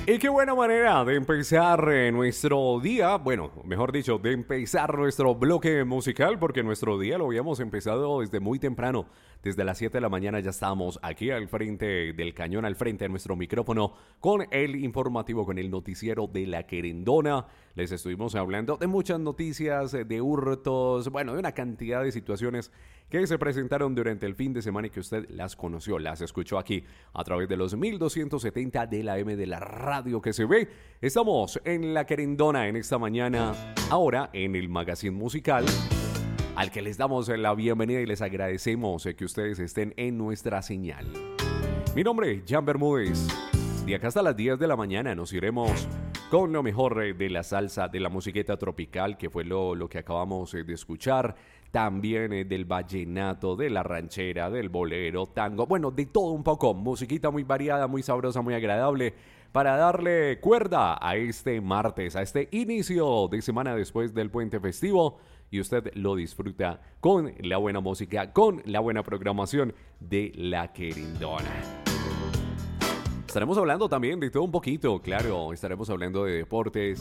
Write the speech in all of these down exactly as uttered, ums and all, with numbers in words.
Y qué buena manera de empezar eh, nuestro día, bueno, mejor dicho, de empezar nuestro bloque musical, porque nuestro día lo habíamos empezado desde muy temprano, desde las siete de la mañana ya estábamos aquí al frente del cañón, al frente de nuestro micrófono, con el informativo, con el noticiero de La Querendona. Les estuvimos hablando de muchas noticias, de hurtos, bueno, de una cantidad de situaciones que se presentaron durante el fin de semana y que usted las conoció, las escuchó aquí a través de los mil doscientos setenta de la M de la radio que se ve. Estamos en La Querendona en esta mañana, ahora en el magazine musical, al que les damos la bienvenida y les agradecemos que ustedes estén en nuestra señal. Mi nombre es Jan Bermúdez. De acá hasta las diez de la mañana nos iremos con lo mejor de la salsa, de la musiqueta tropical, que fue lo, lo que acabamos de escuchar. También eh, del vallenato, de la ranchera, del bolero, tango. Bueno, de todo un poco. Musiquita muy variada, muy sabrosa, muy agradable. Para darle cuerda a este martes, a este inicio de semana después del puente festivo. Y usted lo disfruta con la buena música, con la buena programación de La Querendona. Estaremos hablando también de todo un poquito, claro. Estaremos hablando de deportes,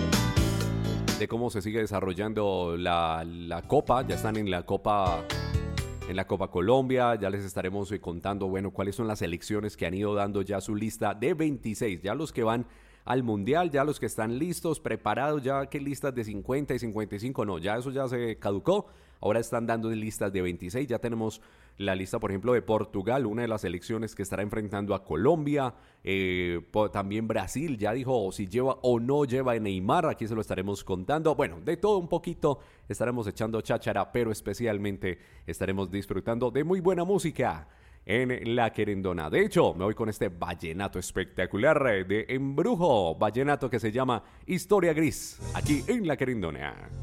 de cómo se sigue desarrollando la, la Copa. Ya están en la Copa, en la Copa Colombia. Ya les estaremos contando, bueno, cuáles son las selecciones que han ido dando ya su lista de veintiséis. Ya los que van al Mundial, ya los que están listos, preparados, ya que listas de cincuenta y cincuenta y cinco, no, ya eso ya se caducó. Ahora están dando listas de veintiséis. Ya tenemos la lista, por ejemplo, de Portugal, una de las selecciones que estará enfrentando a Colombia. Eh, también Brasil ya dijo si lleva o no lleva a Neymar. Aquí se lo estaremos contando. Bueno, de todo un poquito estaremos echando cháchara, pero especialmente estaremos disfrutando de muy buena música en La Querendona. De hecho, me voy con este vallenato espectacular de Embrujo, vallenato que se llama Historia Gris, aquí en La Querendona.